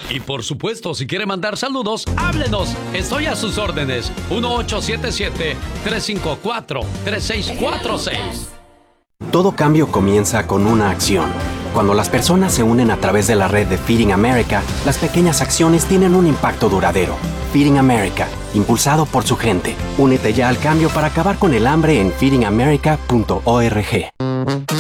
Y por supuesto, si quiere mandar saludos, háblenos. Estoy a sus órdenes. 1877-354-3646. Todo cambio comienza con una acción. Cuando las personas se unen a través de la red de Feeding America, las pequeñas acciones tienen un impacto duradero. Feeding America, impulsado por su gente. Únete ya al cambio para acabar con el hambre en feedingamerica.org.